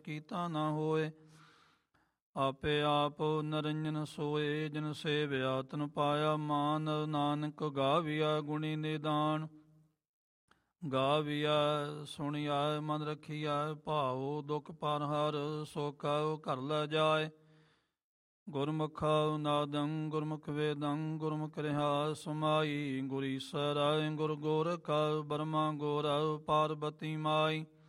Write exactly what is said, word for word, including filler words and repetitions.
ਕੀਤਾ ਨਾ ਹੋਏ। ਆਪੇ ਆਪ ਨਰਿੰਜਨ ਸੋਏ, ਜਿਨ ਸੇਵਿਆ ਤਨ ਪਾਇਆ ਮਾਨ। ਨਾਨਕ ਗਾਵੀਆ ਗੁਣੀ ਨਿਦਾਨ, ਗਾਵੀਆ ਸੁਣੀਆ ਮਨ ਰਖੀਆ। ਭਾਉ ਦੁਖ ਪਰ ਹਰ, ਸੋ ਕਉ ਘਰ ਲੈ ਜਾਏ। ਗੁਰਮੁਖਾ ਨਾਦੰ ਗੁਰਮੁਖ ਵੇਦੰ, ਗੁਰਮੁਖ ਰਿਹਾ ਸਮਾਈ। ਗੁਰ ਈਸਰ ਗੁਰ ਗੋਰਖ, ਬਰਮਾ ਗੋਰ ਪਾਰਬਤੀ ਮਾਈ।